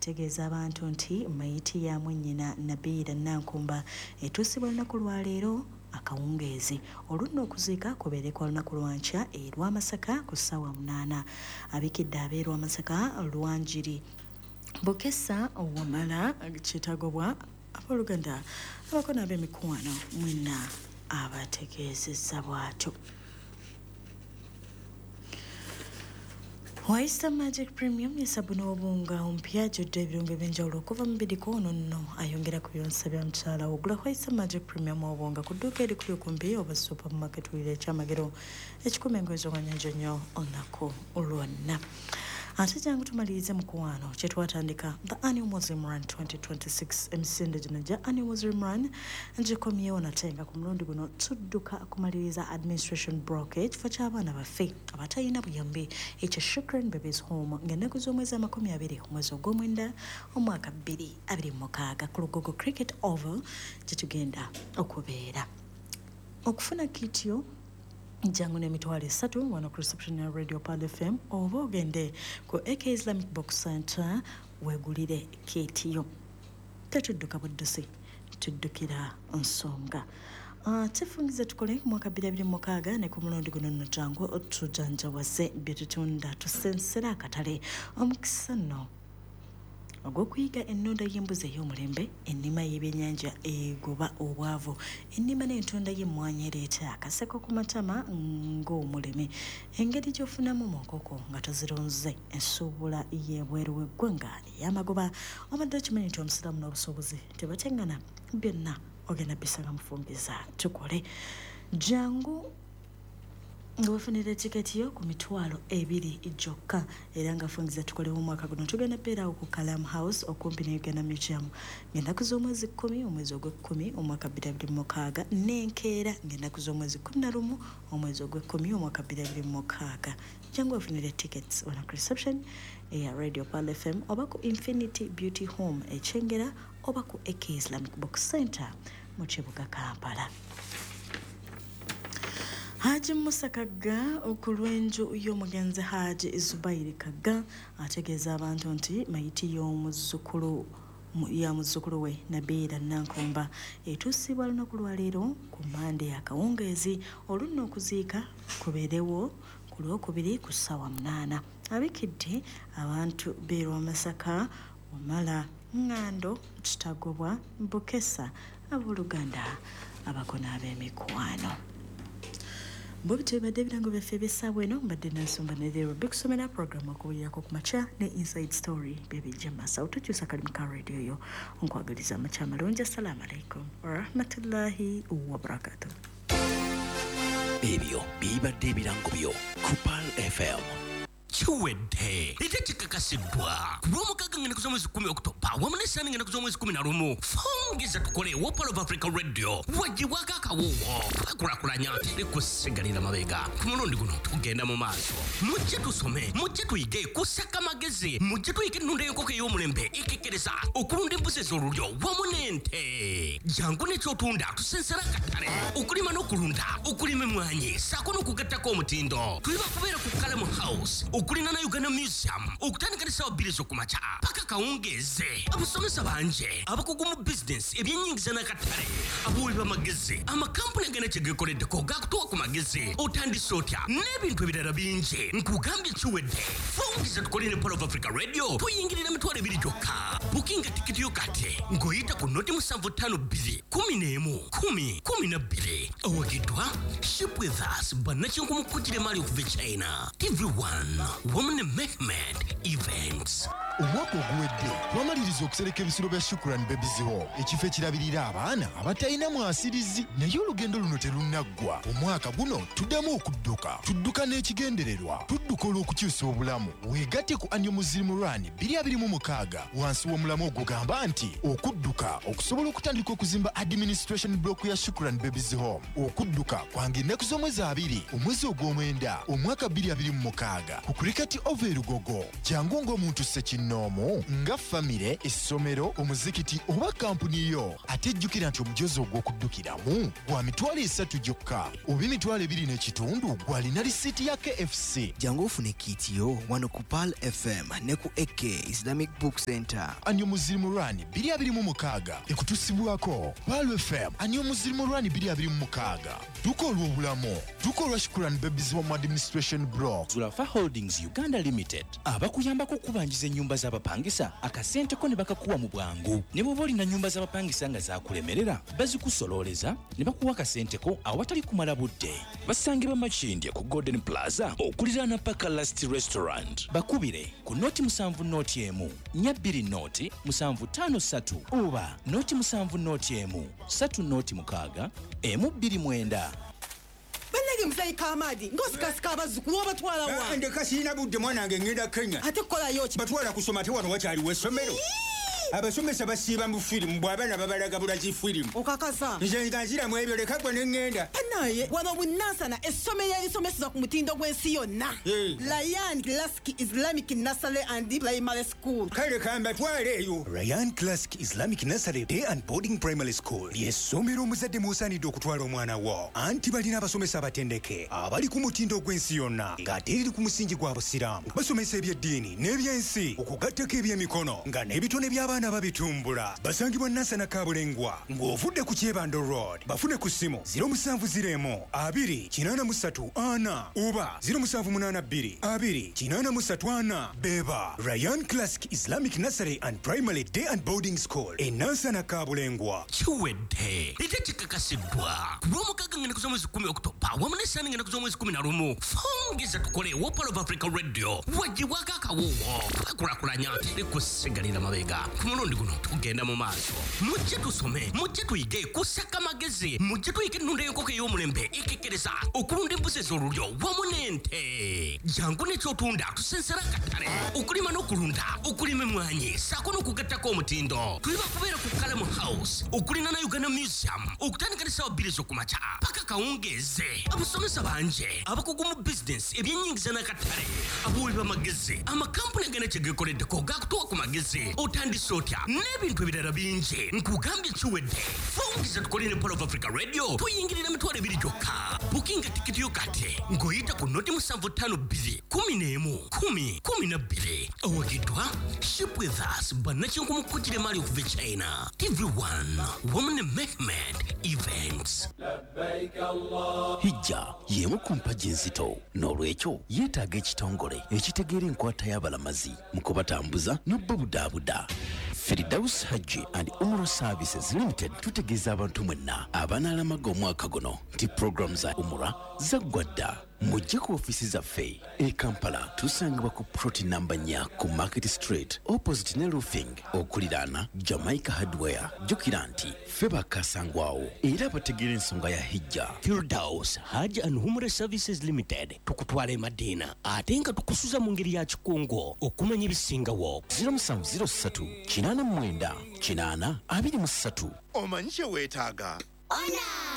ategeeza abantu nti mayiti ya mwennyina Nabiira Nankumba etuusibwa olunaku lwa leero akawungeezi olunno okuziika kubeere kwa lunaku lwankya Lwamasaka ku ssaawa 8. Abikidde abeerwa Masaka Lwanjiri Bokesa Wamala Kitagobwa abooluganda abakona ab'emikwano mwenna abategeezezza bw'atyo. Oyster Magic Premium yesabuni obunga ompya ajjudde ebirungo eby'enjawulo okuva mu bidikoono nno ayongera ku byonsa bya mukyala ogula Oyster Magic Premium obunga ku dduuka erikuli okumpi oba supermarket wulira ekyamagero ekikumi engozi obanyanja nnyo olunaku lwonna. Ate jangu tumalirize mukuwano kye twatandika the Annual Muslim Run 2026 emisinde gino gya Annual Muslim Run gikomyewo nate nga ku mulundi guno tudduka kumaliriza administration block ekifo ky'abaana baffe abatalina buyambi ekyo Shukran Babies Home ng'ennaku z'omwezi 20 omwezi ogw'omwenda omwaka 2026 ku Lugogo Cricket Oval gye tugenda okubeera okufuna kityo jangu n'emitwalo 3 wano ku reception ya Radio Pal FM oba ogende ku AK Islamic Box Center weegulire kitiyo. Tetudduka buddusi tuddukira nsonga. Tefungize tukole mwaka 2026 ne ku mulundi guno nno jangu tujanjawaze bye tutunda tusensera akatale omukisa nno ogw'okuyiga ennunda y'embuzi ey'omulembe ennima y'ebyennyanja egoba obwavu ennima n'entunda y'emmwanyi ereeta akaseko ku matama ng'omuleme engeri gy'ofunamu mu nkoko nga tozironze ensuubula y'ebweru w'eggwanga ey'amagoba obadde okimanyi nti omusiraamu n'obusuubuzi tebateŋŋana byonna ogenda bisanga mufumbiza tukole jangu nga bafunira tiketi yo ku mitwalo 2 gyokka era nga fungiza tukole mu mwaka guno tugenda beerawo ku Kalam House okumpi ne Uganda Museum ng'ennaku z'omwezi 10 omwezi ogw'ekkumi omwaka 2026 n'enkeera ng'ennaku z'omwezi 11 omwezi ogw'ekkumi omwaka 2026 jangu bafunira tickets wana ku reception eya Radio Pal FM oba ku Infinity Beauty Home ekyengera oba ku AK Islamic Box Center mu kibuga Kampala. Haji Musa Kagga ku lw'enju y'omugenzi Haji Zubairi Kagga ategeeza abantu nti mayiti y'omuzzukulu we Nabiira Nankumba etuusibwa lunaku lwa leero ku Mande akawungeezi olunno okuziika kubeerewo ku Lwokubiri ku ssaawa 8. Abikidde abantu beerwa Masaka Wamala Ngando Kitagobwa Bokesa abooluganda abakona ab'emikwano. Bobite badde birango byaffe by'essaawa eno mbadde nansumba ne leero bikusomera programu okuwulirako ku makya ne Inside Story bebijja masa otukyusa kalimu ka radio yo nkwagaliza amakya amalungi. Assalamu alaikum warahmatullahi wabarakatuh. Ebyo bibadde ebirango byo ku Pal FM. Chiwedde ite chikakasiddwa kulw'omukaaga ng'ennaku z'omwezi 10 Oktoba wamu n'essaani ng'ennaku z'omwezi 11 fungiza tukole wa Pal of Africa Radio wagibwako akawoowo twakulakulanya likusigalira mabega ku mulundi guno tugenda mu maaso mujje tusome mujje tuyige kusaka magezi mujje tuyige ennunda y'enkoko ey'omulembe ekekkereza okulunda embuzi ez'olulyo wamu n'ente jangu n'ekyotunda tusensera akatale okulima n'okulunda okulima emmwanyi saako n'okugattako omutindo tuli bakubeera ku Kalam House okulina na Uganda Museum okutandika ne ssaawa 2 ez'okumakya paka kawungeeze abasomesa banje abakugu mu business ebyennyingiza n'akatale abawi b'amagezi amakampuni agenda kyegekoleddeko gakutuwa ku magezi otandise otya n'ebintu ebirala bingi nkugambye kiwedde fungiza tukole ne Pal of Africa Radio tuyingirira emitwalo 2 gyokka bukinga tikiti yo kati ng'oyita ku noti 752 11 10 awagiddwa Ship with Us bannakinku mukujjire maali okuva China TV1 Woman Mehmet Events. Omwaka oguwedde twamaliriza okusereka ebisolo bya Shukran Babies Home ekifo ekirabirira abaana abatalina mwasirizi naye olugendo luno terunaggwa. Omwaka guno tuddamu tudduka n'ekigendererwa tudduka olw'okukyusa obulamu weegatte ku Annual Muslim Run 2026 wansi w'omulamu ogugamba gamba nti okudduka okusobola okutandika okuzimba administration block ya Shukran Babies Home. Okudduka kwange ennaku z'omwezi 2 omwezi ogw'omwenda omwaka 2026 ku Cricket Over Lugogo. Jangu ng'omuntu ssekinnoomu nga famire, essomero, omuzikiti oba kampuni yo. Ate jjukira nti omujozi ogw'okuddukiramu gwa mitwalo 3 gyokka oba emitwalo 2.5 gwalina lisiiti ya KFC. Jangu ofune kitiyo wano ku Pearl FM ne ku AK Islamic Book Center. Anyo Muslim Run 2026 ekutusibwako Pearl FM. Anyo Muslim Run 2026 duka olw'obulamu, duka olwa Shukran Babies Home Administration Block. Zulafa Holdings Uganda Limited abakuyambako okubanjiza ennyumba z'abapangisa akasenteko ne bakakuwa mu bwangu. Ne bw'oba olina nnyumba z'abapangisa nga zakulemerera bazikusololeza ne bakuwa akasenteko awatali kumala budde. Basangibwa Makindye ku Golden Plaza okuliraana Paka Last Restaurant. Bakubire ku noti 7 noti emu 2 noti 753 oba noti 7 noti emu 3 noti 6 emu 29. Bannage musayi Kamadi ngosikasika abazzukulu obatwala wa ndeka sirina budde mwana wange ngenda Kenya ate kukolayo ki batwala kusoma te wano wakyaliwo essomero abasomesa basiiba mu firimu bw'abaana babalaga bulaki firimu okakasa nze nga nziramu ebyo leka gwe ne ŋŋenda naye wano bunansana essomero erisomeseza ku mutindo gw'ensi yonna Ryan Classic Islamic Nursery and Primary School. kale kambatwale eyo. Ryan Classic Islamic Nursery Day and Boarding Primary School ly'essomero omuzadde mw'osaanidde okutwala omwana wo anti balina abasomesa abatendeke abali ku mutindo gw'ensi yonna ng'ate eri ku musingi gwa busiraamu. Basomesa ebyeddiini n'ebyensi okugattako ebyemikono nga n'ebitone by'abaana babitumbula. Basangibwa Nansana Kabulengwa ng'ovudde ku Kyebando Road. Bafune ku ssimu 0702-883-4 oba 0782-2-834. Beba Ryan Classic Islamic Nursery and Primary Day and Boarding School e Nansana Kabulengwa. Chiwedde lete kikakasiddwa ku lw'omukaaga ng'ennaku z'omwezi 10 Oktoba wamu n'essaani ng'ennaku z'omwezi 11 fongeza tukole Wopal of Africa Radio wagibwako akawoowo twakulakulanya tekusigalira mabega. Ku mulundi guno tugenda mu maaso mujje tusome mujje tuyige kusaka magezi mujje tuyige ennunda y'enkoko ey'omulembe ekekkereza okulunda embuzi ez'olulyo wamu n'ente. Jangu n'ekyotunda tusensera akatale okulima n'okulunda okulima emmwanyi ssaako n'okugattako omutindo. Tuli bakubeera ku Kalamu House okulina na Uganda Museum okutandika ne ssaawa 2 ez'okumakya paka kawungeeze. Abasomesa bangi abakugu mu bizinesi ebyennyingiza n'akatale abawooli b'amagezi amakampuni agenda kye geekoleddeko gaakutuwa ku magezi otandise otya n'ebintu ebirala bingi nkugambye kiwedde. Fongeza tukole ne Wopal of Africa Radio tuyingirira mitwalo 2 gyokka. Bukinga tikiti yo kati ng'oyita ku noti 752 11 10 awagiddwa Ship with Us bannakinku mukujjire mali okuva China. TV1 Women Mehmet Events. Hijja y'emu ku mpagi enzito n'olwekyo yeetaaga ekitongole ekitegeera enkwata y'abalamazi mu kubatambuza n'obbabudaabuda. Firdaus Hajji and Umrah Services Limited tutegeeza abantu mwenna abanaalamaga omwaka guno nti program za Umrah zaggwa dda. Mujje ku ofisi zaffe e Kampala tusangibwa ku Proti namba 4 ku Market Street opposite ne Roofing okuliraana Jamaica Hardware. Jjukira nti ffe bakasangwawo era bategeera ensonga ya hijja. Firdaus Hajj and Umrah Services Limited tukutwala e Madina ate nga tukusuza mu ngeri ya kikungo okumanya ebisingawo. 0703 89 8 23. Omanyi kye weetaaga? Ona!